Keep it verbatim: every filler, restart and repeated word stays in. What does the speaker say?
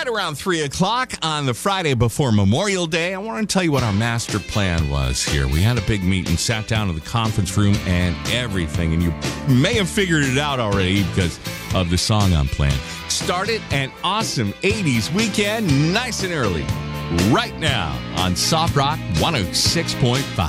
around three o'clock on the Friday before Memorial Day, I want to tell you what our master plan was here. We had a big meeting, sat down in the conference room and everything, and you may have figured it out already because of the song I'm playing. Started an awesome eighties weekend nice and early right now on Soft Rock one oh six point five.